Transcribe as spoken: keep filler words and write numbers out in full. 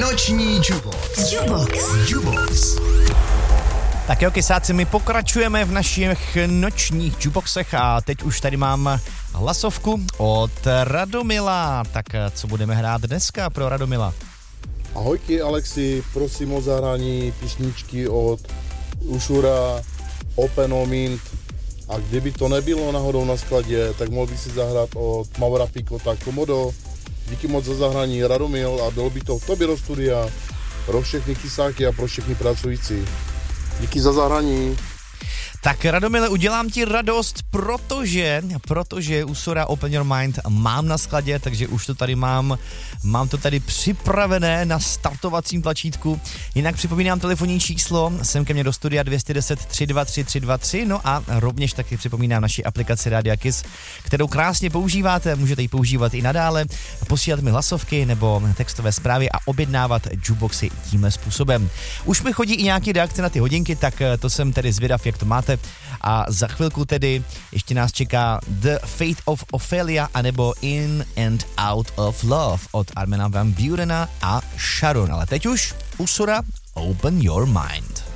Noční Jubox. Jubox. Jubox. Tak jo, kysáci, my pokračujeme v našich nočních jukeboxech a teď už tady mám hlasovku od Radomila. Tak co budeme hrát dneska pro Radomila? Ahojky Alexi, prosím o zahrání písničky od Ušura, Open or Mint. A kdyby to nebylo náhodou na skladě, tak mohl by si zahrát od Maura Pikota Komodo. Díky moc za zahrání Radomil a bylo by to tobě do studia pro všechny kysáky a pro všechny pracující. Díky za zahrání. Tak Radomile, udělám ti radost, protože, protože Usora Open Your Mind mám na skladě, takže už to tady mám, mám to tady připravené na startovacím tlačítku. Jinak připomínám telefonní číslo, sem ke mně do studia dvě jedna nula tři dva tři tři dva tři, no a rovněž taky připomínám naši aplikaci Rádia Kiss, kterou krásně používáte, můžete ji používat i nadále, posílat mi hlasovky nebo textové zprávy a objednávat jukeboxy tímhle způsobem. Už mi chodí i nějaké reakce na ty hodinky, tak to jsem tedy zvědav, jak to máte. A za chvilku tedy ještě nás čeká The Fate of Ophelia anebo In and Out of Love od Armena van Burena a Sharon. Ale teď už Usora Open Your Mind.